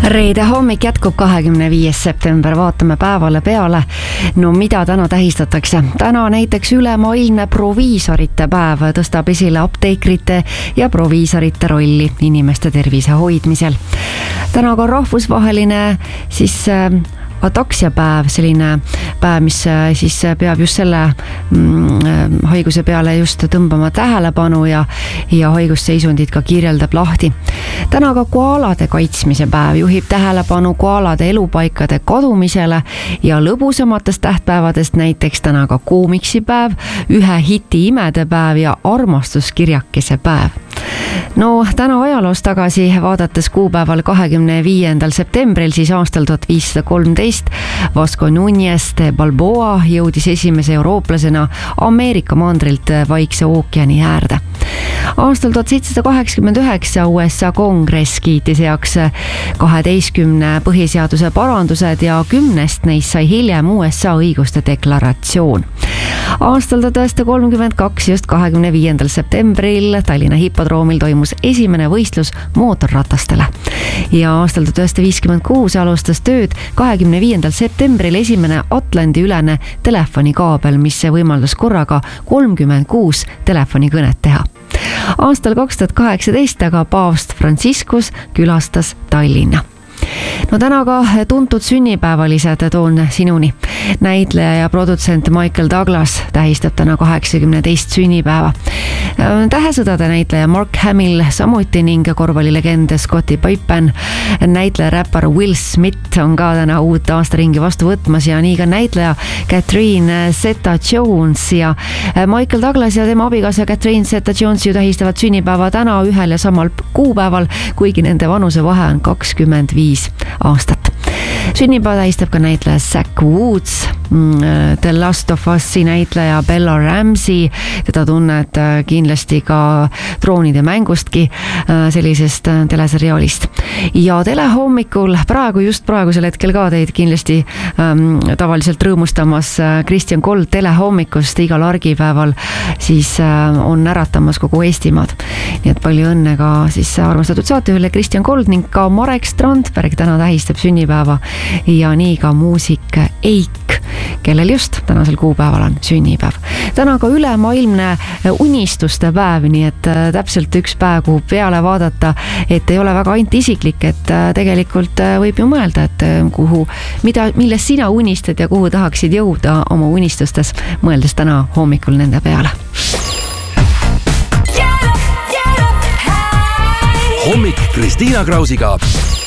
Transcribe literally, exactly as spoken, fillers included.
Reede hommik jätkub kahekümne viies september, vaatame päevale peale. No mida täna tähistatakse? Täna näiteks ülemaailmne proviisorite päev tõstab esile apteekrite ja proviisorite rolli inimeste tervise hoidmisel. Täna ka rahvusvaheline siis ataksiapäev, selline päev, mis siis peab just selle mm, haiguse peale just tõmbama tähelepanu ja, ja haigusseisundid ka kirjeldab lahti. Täna ka koaalade kaitsmise päev juhib tähelepanu koaalade elupaikade kadumisele ja lõbusamatest tähtpäevadest näiteks täna ka koomiksipäev, ühe hiti imede päev ja armastuskirjakese päev. No täna ajaloos tagasi vaadates kuupäeval kahekümne viiendal septembril siis aastal tuhat viissada kolmteist Vasco Núñez de Balboa jõudis esimese eurooplasena Ameerika mandrilt Vaikse ookeani äärde. Aastal tuhat seitsesada kaheksakümmend üheksa U S A kongress kiitis heaks kaheteistkümne põhiseaduse parandused ja kümnest neist sai hiljem U S A õiguste deklaratsioon. Aastal tuhat üheksasada kolmkümmend kaks just kahekümne viiendal septembril Tallinna hipodroomil toimus esimene võistlus mootorratastele. Ja aastal tuhat üheksasada viiskümmend kuus alustas tööd kahekümne viiendal septembril esimene Atlandi ülene telefonikaabel, mis võimaldas korraga kolmkümmend kuus telefonikõnet teha. Aastal kaks tuhat kaheksateist aga paavst Franciscus külastas Tallinna. No täna ka tuntud sünnipäevalised toon sinuni. Näitleja ja produtsent Michael Douglas tähistab täna kaheksakümne teist sünnipäeva. Tähesõdade näitleja Mark Hamill samuti ning korvpallilegend Scottie Pippen. Näitleja räppar Will Smith on ka täna uut aastaringi vastu võtmas ja nii ka näitleja Catherine Zeta-Jones ja Michael Douglas ja tema abikaasa Catherine Zeta-Jones ju tähistavad sünnipäeva täna ühel ja samal kuupäeval, kuigi nende vanuse vahe on kakskümmend viis aastat. Sünnipäeva tähistab ka näitleja Zach Woods, The Last of Us'i näitleja Bella Ramsey, teda tunned kindlasti ka Troonide mängustki, sellisest teleseriaalist. Ja telehommikul praegu, just praegusel hetkel ka teid kindlasti ähm, tavaliselt rõõmustamas Kristjan Kold telehommikust igal argipäeval siis äh, on äratamas kogu Eestimaad. Nii et palju õnne ka siis armastatud saatejuhile Kristjan Kold ning ka Marek Strandberg täna tähistab sünnipäeva ja nii ka muusik Eik, kellel just tänasel kuupäeval on sünnipäev. Täna ka ülemaailmne unistuste päev, nii et täpselt üks päev, kuhu peale vaadata, et ei ole väga ainult isiklik, et tegelikult võib ju mõelda, et kuhu, mida, millest sina unistad ja kuhu tahaksid jõuda oma unistustes, mõeldes täna hommikul nende peale. Hommik Kristiina Krausiga.